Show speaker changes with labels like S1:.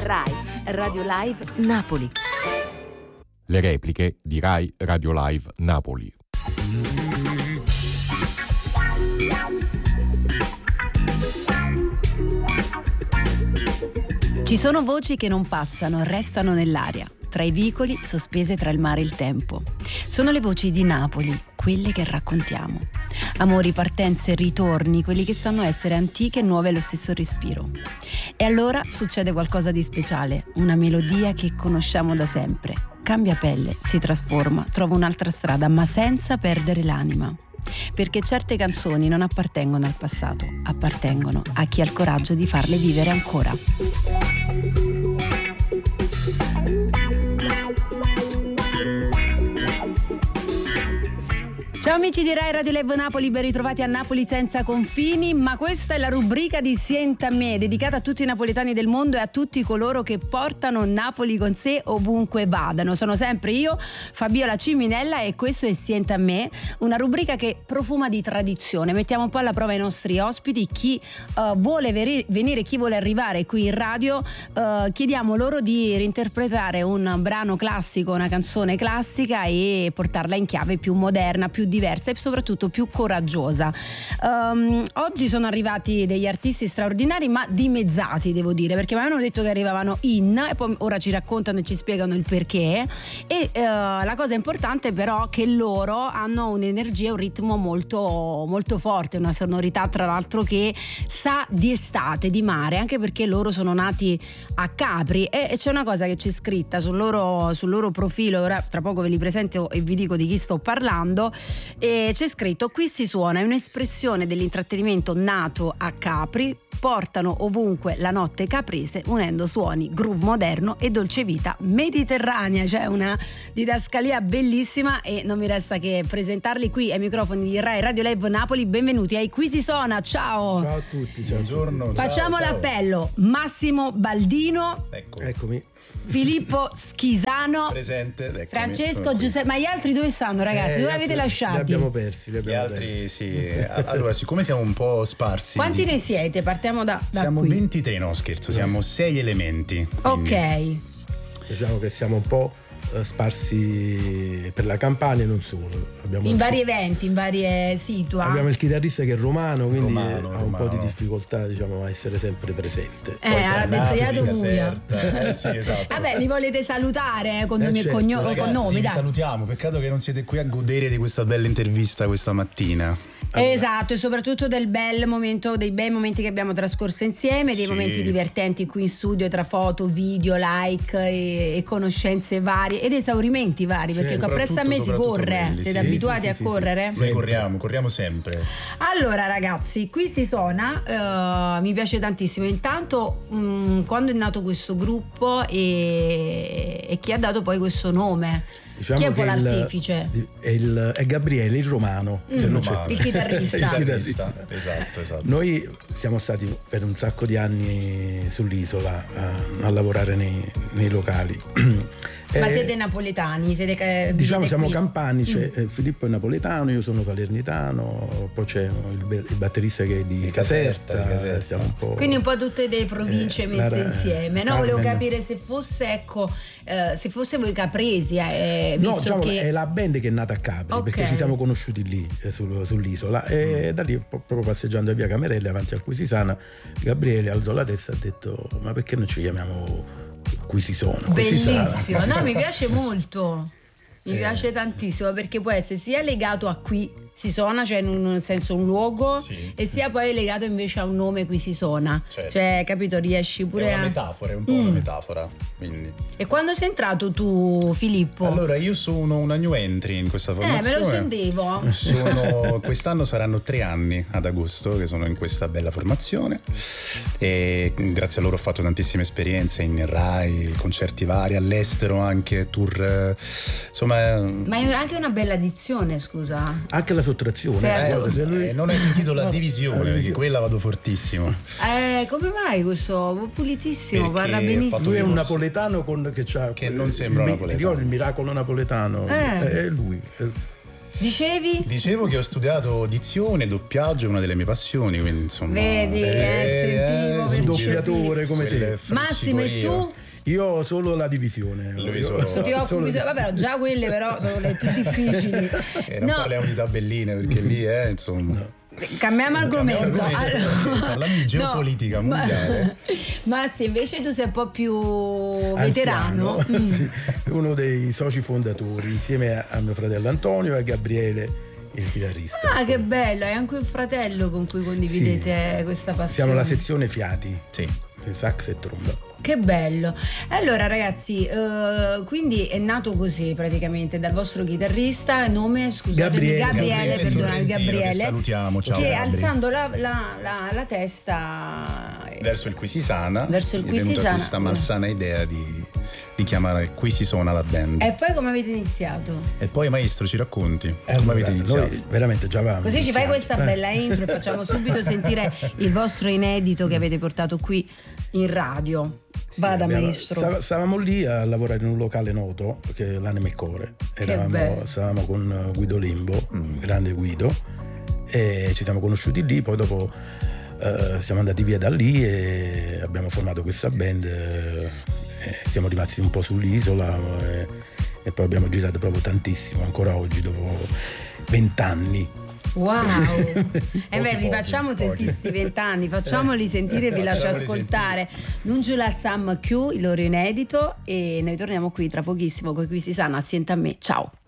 S1: RAI Radio Live Napoli.
S2: Le repliche di Rai Radio Live Napoli.
S3: Ci sono voci che non passano, restano nell'aria, tra i vicoli sospese tra il mare e il tempo. Sono le voci di Napoli, quelle che raccontiamo. Amori, partenze, ritorni, quelli che sanno essere antiche e nuove allo stesso respiro. E allora succede qualcosa di speciale, una melodia che conosciamo da sempre. Cambia pelle, si trasforma, trova un'altra strada, ma senza perdere l'anima. Perché certe canzoni non appartengono al passato, appartengono a chi ha il coraggio di farle vivere ancora. Ciao amici di Rai Radio Live Napoli, ben ritrovati a Napoli senza confini, ma questa è la rubrica di Sienta a me, dedicata a tutti i napoletani del mondo e a tutti coloro che portano Napoli con sé ovunque vadano. Sono sempre io, Fabiola Ciminella, e questo è Sienta a me, una rubrica che profuma di tradizione. Mettiamo un po' alla prova i nostri ospiti, chi vuole venire, chi vuole arrivare qui in radio, chiediamo loro di reinterpretare un brano classico, una canzone classica e portarla in chiave più moderna, più diversa e soprattutto più coraggiosa. Oggi sono arrivati degli artisti straordinari, ma dimezzati, devo dire, perché mi avevano detto che arrivavano e poi ora ci raccontano e ci spiegano il perché. E la cosa importante però è che loro hanno un'energia, un ritmo molto, molto forte, una sonorità tra l'altro che sa di estate, di mare, anche perché loro sono nati a Capri e c'è una cosa che c'è scritta sul loro profilo. Ora tra poco ve li presento e vi dico di chi sto parlando. E c'è scritto: qui si suona, è un'espressione dell'intrattenimento nato a Capri, portano ovunque la notte caprese unendo suoni, groove moderno e dolce vita mediterranea. Cioè una didascalia bellissima e non mi resta che presentarli qui ai microfoni di Rai Radio Live Napoli. Benvenuti ai Qui si suona, ciao!
S4: Ciao a tutti,
S5: buongiorno.
S3: Facciamo l'appello: Massimo Baldino,
S4: Eccomi.
S3: Filippo Schisano,
S5: Presente, eccomi.
S3: Francesco Giuseppe. Ma gli altri dove stanno, ragazzi? Dove avete lasciati?
S4: Li abbiamo persi.
S5: Gli altri sì. Allora, siccome siamo un po' sparsi.
S3: Quanti ne siete? Partiamo da
S5: siamo
S3: qui.
S5: 23, no scherzo, siamo 6 elementi. Quindi.
S3: Ok.
S4: Diciamo che siamo un po' sparsi per la Campania e non solo.
S3: In vari eventi, in varie situa.
S4: Abbiamo il chitarrista che è romano, quindi
S5: Romano.
S4: ha un po' di difficoltà, diciamo, a essere sempre presente.
S3: Ha detto Muia.
S5: Sì, esatto.
S3: Vabbè, li volete salutare con nomi
S4: certo,
S3: e
S5: Ragazzi,
S3: cognomi,
S5: vi
S3: dai.
S5: salutiamo, peccato che non siete qui a godere di questa bella intervista questa mattina.
S3: Esatto, e soprattutto dei bei momenti che abbiamo trascorso insieme, dei
S5: Sì.
S3: momenti divertenti qui in studio tra foto, video, like e conoscenze varie ed esaurimenti vari, perché
S4: Sì,
S3: qua presso a me si
S5: soprattutto
S3: corre.
S5: quelli,
S3: Siete
S5: sì,
S3: abituati a correre?
S5: Noi corriamo sempre.
S3: Allora ragazzi, qui si suona, mi piace tantissimo. Intanto quando è nato questo gruppo e chi ha dato poi questo nome?
S4: Diciamo
S3: Chi è un po'
S4: che
S3: l'artefice?
S4: è Gabriele, il romano. che non c'è-
S3: Il chitarrista.
S5: Esatto.
S4: Noi siamo stati per un sacco di anni sull'isola a lavorare nei locali.
S3: Ma siete napoletani?
S4: Diciamo
S3: vivete
S4: siamo
S3: qui?
S4: campani, Filippo è napoletano, io sono salernitano, poi c'è il batterista che è di Caserta, siamo un po'.
S3: Quindi un po' tutte le province messe insieme. No, volevo capire se fosse voi capresi,
S4: No,
S3: visto
S4: diciamo
S3: che
S4: è la band che è nata a Capri,
S3: Ok.
S4: perché ci siamo conosciuti lì sull'isola e da lì proprio passeggiando a via Camerelle avanti al Quisisana, Gabriele alzò la testa e ha detto: ma perché non ci chiamiamo Qui si suona?
S3: bellissimo. No, mi piace molto. Mi piace tantissimo perché può essere sia legato a qui si suona, cioè in un senso un luogo,
S5: Sì.
S3: e sia poi legato invece a un nome qui si suona.
S5: Certo.
S3: Cioè, capito, riesci pure
S5: È una
S3: a
S5: metafora, è un po' una metafora. Quindi.
S3: E quando sei entrato tu, Filippo?
S5: Allora, io sono una new entry in questa
S3: me
S5: formazione.
S3: lo sentivo.
S5: Quest'anno saranno 3 anni ad agosto che sono in questa bella formazione e grazie a loro ho fatto tantissime esperienze in Rai, concerti vari, all'estero anche, tour, insomma.
S3: Ma è anche una bella addizione, scusa.
S4: Anche la sottrazione.
S5: Non hai sentito la
S4: No,
S5: divisione, perché quella vado fortissimo.
S3: Come mai questo? Pulitissimo,
S5: Perché
S3: parla
S5: ho
S3: benissimo.
S5: fatto
S4: Lui è un
S5: corso.
S4: napoletano
S5: Che non sembra
S4: ti
S5: napoletano.
S4: ricordi il miracolo napoletano? È lui.
S3: Dicevi?
S5: Dicevo che ho studiato dizione, doppiaggio, è una delle mie passioni, quindi insomma.
S3: Vedi, sentivo,
S5: sì,
S4: doppiatore come te.
S3: Massimo, e tu?
S4: Io ho solo la divisione.
S3: Vabbè, già quelle però sono le più difficili.
S5: Un po' le unità belline, perché lì insomma.
S3: No. Cambiamo argomento.
S5: Parliamo di geopolitica mondiale.
S3: Massi, invece tu sei un po' più veterano.
S4: Sì, uno dei soci fondatori, insieme a mio fratello Antonio e a Gabriele, il chitarrista.
S3: Ah, che bello, hai anche un fratello con cui condividete questa passione.
S4: Siamo la sezione fiati,
S5: sì,
S4: sax e tromba.
S3: Che bello. Allora ragazzi, quindi è nato così praticamente dal vostro chitarrista, nome scusatemi, Gabriele,
S5: che salutiamo, ciao,
S3: che
S5: Gabri.
S3: alzando la testa
S5: verso il Quisisana
S3: è
S5: venuta questa malsana idea di chiamare Qui si suona la band.
S3: E poi come avete iniziato?
S5: E poi maestro ci racconti
S4: come avete iniziato? Noi veramente già avevamo
S3: così
S4: iniziato.
S3: Ci fai questa bella intro e facciamo subito sentire il vostro inedito che avete portato qui in radio. Vada maestro.
S4: Stavamo lì a lavorare in un locale noto che è l'Anima e Core. Stavamo con Guido Limbo, grande Guido, e ci siamo conosciuti lì. Poi dopo siamo andati via da lì e abbiamo formato questa band. Siamo rimasti un po' sull'isola e poi abbiamo girato proprio tantissimo, ancora oggi dopo 20 anni.
S3: Wow. Rifacciamo questi 20 anni, facciamoli sentire, vi lascio ascoltare Nungula Sam Q, il loro inedito, e noi torniamo qui tra pochissimo con Qui si sana, assieme a me. Ciao.